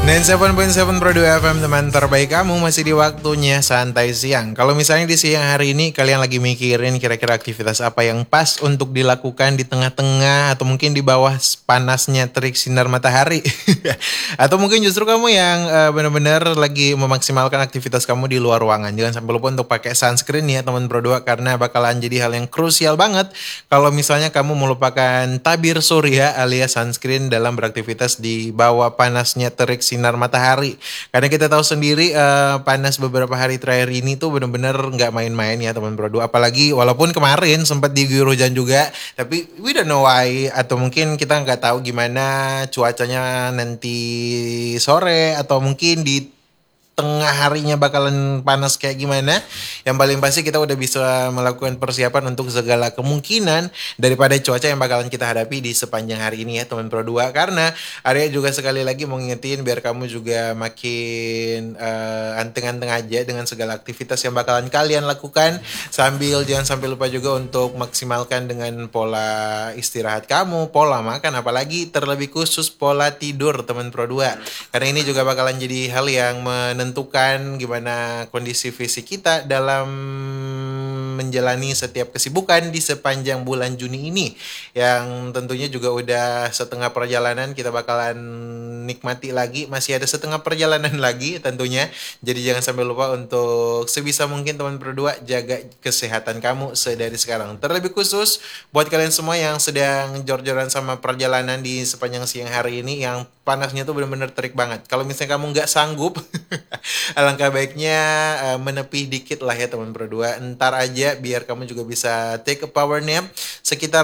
97.7 Pro 2 FM, teman terbaik kamu, masih di waktunya santai siang. Kalau misalnya di siang hari ini kalian lagi mikirin kira-kira aktivitas apa yang pas untuk dilakukan di tengah-tengah atau mungkin di bawah panasnya terik sinar matahari. Atau mungkin justru kamu yang benar-benar lagi memaksimalkan aktivitas kamu di luar ruangan. Jangan sampai lupa untuk pakai sunscreen ya teman Pro 2, karena bakalan jadi hal yang krusial banget kalau misalnya kamu melupakan tabir surya alias sunscreen dalam beraktivitas di bawah panasnya terik sinar matahari. Karena kita tahu sendiri panas beberapa hari terakhir ini tuh bener-bener nggak main-main ya teman Bro. Apalagi walaupun kemarin sempat diguyur hujan juga, tapi we don't know why, atau mungkin kita nggak tahu gimana cuacanya nanti sore atau mungkin di tengah harinya bakalan panas kayak gimana. Yang paling pasti kita udah bisa melakukan persiapan untuk segala kemungkinan daripada cuaca yang bakalan kita hadapi di sepanjang hari ini ya teman Pro 2. Karena Arya juga sekali lagi mau ngingetin biar kamu juga makin anteng-anteng aja dengan segala aktivitas yang bakalan kalian lakukan, sambil jangan sampai lupa juga untuk maksimalkan dengan pola istirahat kamu, pola makan, apalagi terlebih khusus pola tidur teman Pro 2. Karena ini juga bakalan jadi hal yang menentukan gimana kondisi fisik kita dalam menjalani setiap kesibukan di sepanjang bulan Juni ini, yang tentunya juga udah setengah perjalanan, kita bakalan nikmati lagi, masih ada setengah perjalanan lagi tentunya. Jadi jangan sampai lupa untuk sebisa mungkin teman berdua jaga kesehatan kamu sedari sekarang. Terlebih khusus buat kalian semua yang sedang jor-joran sama perjalanan di sepanjang siang hari ini yang panasnya tuh bener-bener terik banget. Kalau misalnya kamu nggak sanggup, alangkah baiknya menepi dikit lah ya teman berdua. Ntar aja biar kamu juga bisa take a power nap sekitar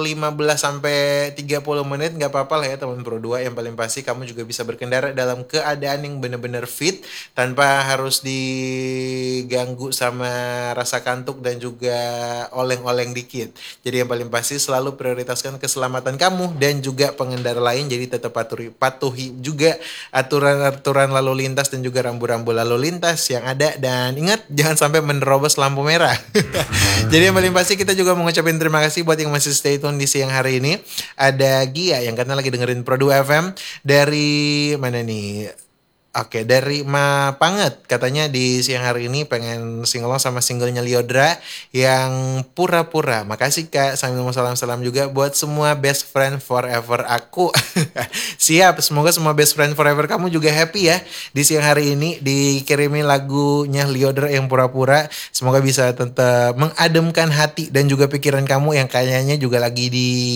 15-30 menit, nggak apa-apa lah ya teman berdua. Yang paling pasti kamu juga bisa berkendara dalam keadaan yang benar-benar fit tanpa harus diganggu sama rasa kantuk dan juga oleng-oleng dikit. Jadi yang paling pasti selalu prioritaskan keselamatan kamu dan juga pengendara lain. Jadi tetap patuhi juga aturan-aturan lalu lintas dan juga rambu-rambu lalu lintas yang ada, dan ingat jangan sampai menerobos lampu merah. Jadi yang paling pasti kita juga mau ngucapin terima kasih buat yang masih stay tune di siang hari ini. Ada Gia yang katanya lagi dengerin Pro 2 FM dari mana nih? Oke, dari Ma Panget katanya di siang hari ini pengen singelong sama singlenya Liodra yang pura-pura. Makasih Kak, sambil mau salam-salam juga buat semua best friend forever aku. Siap, semoga semua best friend forever kamu juga happy ya di siang hari ini, dikirimi lagunya Liodra yang pura-pura. Semoga bisa tetap mengademkan hati dan juga pikiran kamu yang kayaknya juga lagi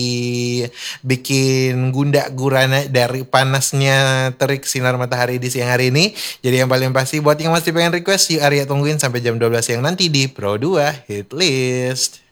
dibikin gundak gurana dari panasnya terik sinar matahari di siang hari ini. Jadi yang paling pasti buat yang masih pengen request, yuk Arya tungguin sampai jam 12 siang nanti di Pro 2 Hit List.